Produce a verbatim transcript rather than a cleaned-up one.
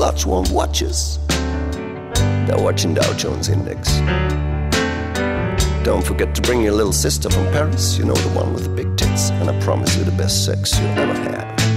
lots won't watch us. They're watching Dow Jones Index. Don't forget to bring your little sister from Paris. You know, the one with the big tits. And I promise you the best sex you'll ever have.